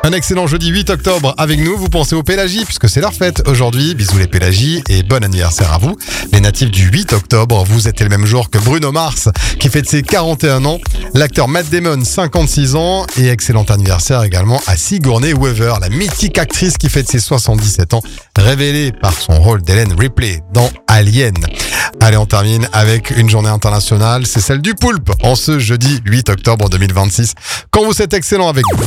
Un excellent jeudi 8 octobre avec nous. Vous pensez aux Pélagies puisque c'est leur fête aujourd'hui. Bisous les Pélagies et bon anniversaire à vous. Les natifs du 8 octobre, vous êtes le même jour que Bruno Mars qui fête ses 41 ans. L'acteur Matt Damon, 56 ans. Et excellent anniversaire également à Sigourney Weaver, la mythique actrice qui fête ses 77 ans, révélée par son rôle d'Ellen Ripley dans Alien. Allez, on termine avec une journée internationale, c'est celle du poulpe, en ce jeudi 8 octobre 2026. Quand vous êtes excellent avec vous.